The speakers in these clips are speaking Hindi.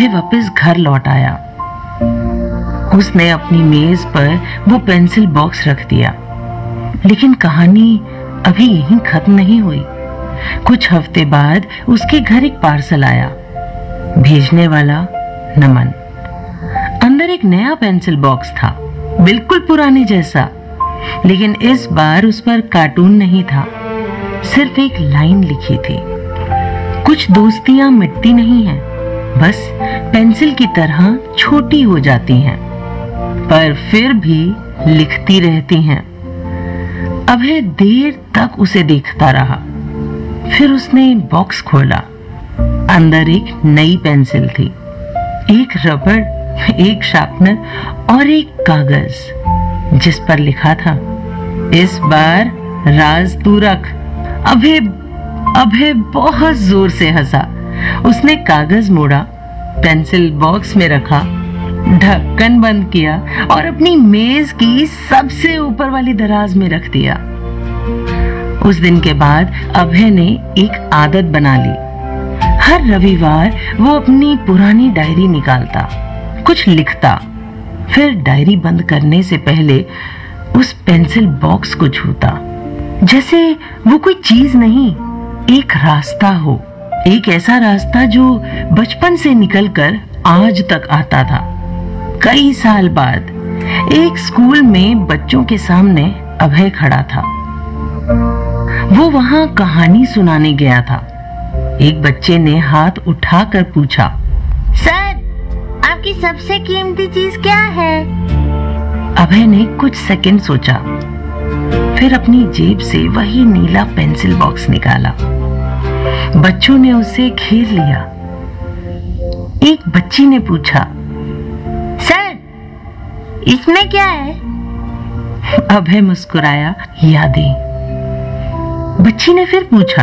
अभय वापस घर लौट आया। उसने अपनी मेज पर वो पेंसिल बॉक्स रख दिया, लेकिन कहानी अभी यहीं खत्म नहीं हुई। कुछ हफ्ते बाद उसके घर एक पार्सल आया। भेजने वाला नमन। अंदर एक नया पेंसिल बॉक्स था, बिल्कुल पुराने जैसा, लेकिन इस बार उस पर कार्टून नहीं था, सिर्फ एक लाइन लिखी थी, कुछ दोस्तियां मिटती नहीं हैं, बस पेंसिल की तरह छोटी हो जाती हैं, पर फिर भी लिखती रहती हैं। अभय देर तक उसे देखता रहा। फिर उसने बॉक्स खोला। अंदर एक नई पेंसिल थी, एक रबड़, एक शार्पनर और एक कागज, जिस पर लिखा था, इस बार राज तू रख। अभय बहुत जोर से हंसा। उसने कागज मोड़ा, पेंसिल बॉक्स में रखा, ढक्कन बंद किया और अपनी मेज की सबसे ऊपर वाली दराज में रख दिया। उस दिन के बाद अभय ने एक आदत बना ली। हर रविवार वो अपनी पुरानी डायरी निकालता, कुछ लिखता, फिर डायरी बंद करने से पहले उस पेंसिल बॉक्स को छूता, जैसे वो कोई चीज नहीं, एक रास्ता हो, एक ऐसा रास्ता जो बचपन से निकलकर आज तक आता था। कई साल बाद एक स्कूल में बच्चों के सामने अभय खड़ा था। वो वहां कहानी सुनाने गया था। एक बच्चे ने हाथ उठाकर पूछा, सर, आपकी सबसे कीमती चीज क्या है? अभय ने कुछ सेकंड सोचा, फिर अपनी जेब से वही नीला पेंसिल बॉक्स निकाला। बच्चों ने उसे घेर लिया। एक बच्ची ने पूछा, सर, इसमें क्या है? अभय मुस्कुराया, यादें। बच्ची ने फिर पूछा,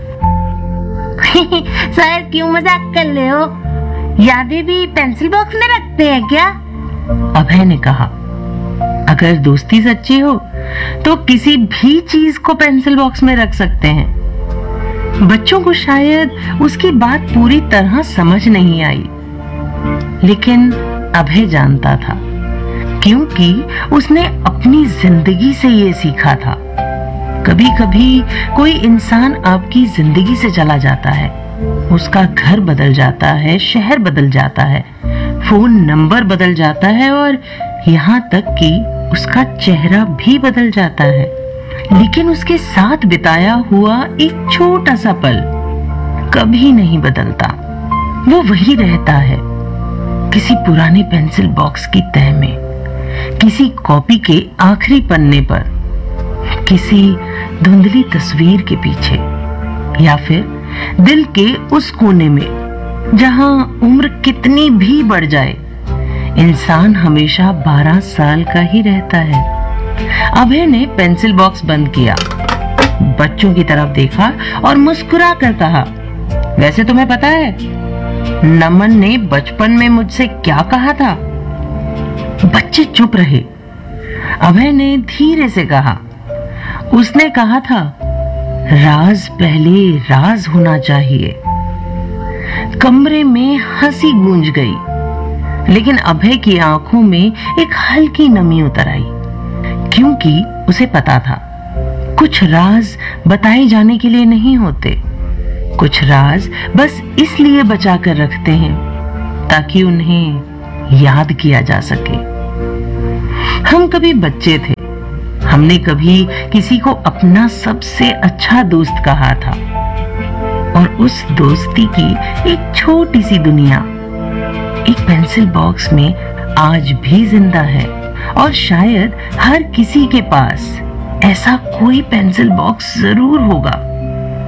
सर क्यों मजाक कर रहे हो? यादें भी पेंसिल बॉक्स में रखते हैं क्या? अभय ने कहा, अगर दोस्ती सच्ची हो तो किसी भी चीज को पेंसिल बॉक्स में रख सकते हैं। बच्चों को शायद उसकी बात पूरी तरह समझ नहीं आई, लेकिन अभय जानता था, क्योंकि उसने अपनी जिंदगी से ये सीखा था। कभी कभी कोई इंसान आपकी जिंदगी से चला जाता है, उसका घर बदल जाता है, शहर बदल जाता है, फोन नंबर बदल जाता है और यहाँ तक कि उसका चेहरा भी बदल जाता है, लेकिन उसके साथ बिताया हुआ एक छोटा सा पल कभी नहीं बदलता। वो वही रहता है, किसी पुराने पेंसिल बॉक्स की तह में, किसी कॉपी के आखिरी पन्ने पर, किसी धुंधली तस्वीर के पीछे, या फिर दिल के उस कोने में जहां उम्र कितनी भी बढ़ जाए, इंसान हमेशा 12 साल का ही रहता है। अभय ने पेंसिल बॉक्स बंद किया, बच्चों की तरफ देखा और मुस्कुरा कर कहा, वैसे तुम्हें पता है नमन ने बचपन में मुझसे क्या कहा था? बच्चे चुप रहे। अभय ने धीरे से कहा, उसने कहा था, राज पहले राज होना चाहिए। कमरे में हंसी गूंज गई, लेकिन अभय की आंखों में एक हल्की नमी उतर आई, क्योंकि उसे पता था, कुछ राज बताए जाने के लिए नहीं होते, कुछ राज बस इसलिए बचा कर रखते हैं ताकि उन्हें याद किया जा सके। हम कभी बच्चे थे, हमने कभी किसी को अपना सबसे अच्छा दोस्त कहा था, और उस दोस्ती की एक छोटी सी दुनिया एक पेंसिल बॉक्स में आज भी जिंदा है। और शायद हर किसी के पास ऐसा कोई पेंसिल बॉक्स जरूर होगा